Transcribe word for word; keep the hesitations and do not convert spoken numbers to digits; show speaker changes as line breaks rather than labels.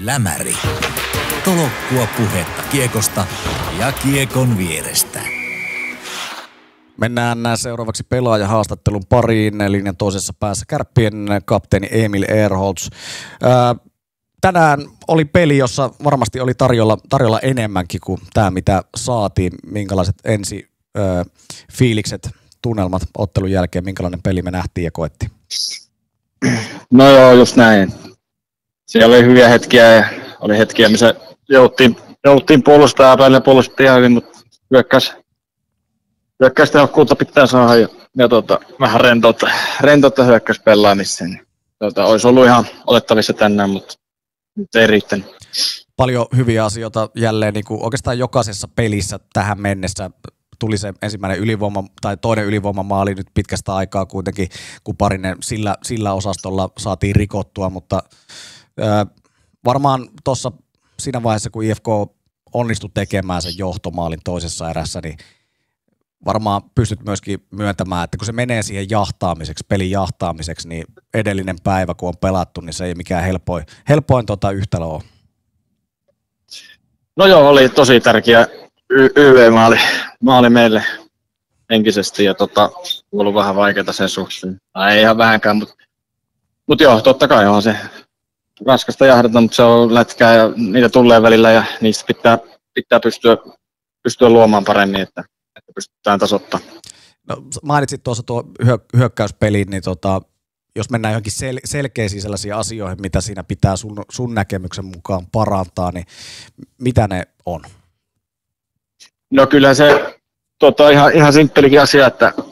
Lämäri. Tolokkua puhetta kiekosta ja kiekon vierestä.
Mennään seuraavaksi pelaajahaastattelun pariin. Linjan toisessa päässä Kärppien kapteeni Emil Ehrholtz. Tänään oli peli, jossa varmasti oli tarjolla, tarjolla enemmänkin kuin tämä, mitä saatiin. Minkälaiset ensi ö, fiilikset, tunnelmat ottelun jälkeen, minkälainen peli me nähtiin ja koettiin?
No joo, just näin. Siellä oli hyviä hetkiä ja oli hetkiä, missä jouttiin, jouttiin puolustaa päälle ja puolustettiin ihan hyvin, mutta hyökkäys, hyökkäystehokkuutta pitää saada ja, ja tota, vähän rentoutta, rentoutta hyökkäyspelaamista. Niin, tota, olisi ollut ihan otettavissa tänään, mutta nyt ei riittänyt.
Paljon hyviä asioita jälleen, niin kuin oikeastaan jokaisessa pelissä tähän mennessä. Tuli se ensimmäinen ylivoima tai toinen ylivoimamaali nyt pitkästä aikaa kuitenkin, kun parinen sillä, sillä osastolla saatiin rikottua, mutta ää, varmaan tuossa siinä vaiheessa, kun I F K onnistui tekemään sen johtomaalin toisessa erässä, niin varmaan pystyt myöskin myöntämään, että kun se menee siihen jahtaamiseksi, pelin jahtaamiseksi, niin edellinen päivä, kun on pelattu, niin se ei mikään helpoin, helpoin tota yhtälö ole.
No joo, oli tosi tärkeä Y V-maali maali meille henkisesti ja tota, ollut vähän vaikeaa sen suhteen. Tai ei ihan vähänkään, mutta mut joo, totta kai on se raskasta jahdata, mutta se on lätkää ja niitä tulee välillä ja niistä pitää, pitää pystyä, pystyä luomaan paremmin, että, että pystytään tasoittamaan.
No, mainitsit tuossa tuo hyö, hyökkäyspeliin, niin tota, jos mennään johonkin sel- selkeisiin sellaisiin asioihin, mitä siinä pitää sun, sun näkemyksen mukaan parantaa, niin mitä ne on?
No kyllä se tota, ihan, ihan simppelikin asia, että